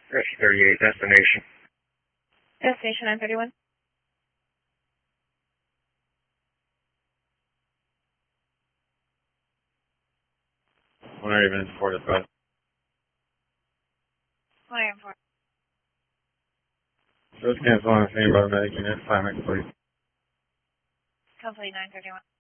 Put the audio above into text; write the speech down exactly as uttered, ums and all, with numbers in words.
Rescue thirty-eight, destination. Destination nine thirty-one. One area minutes four to five. One A M four. Just cancel on the same by medic unit, five minutes, please. Complete nine thirty-one.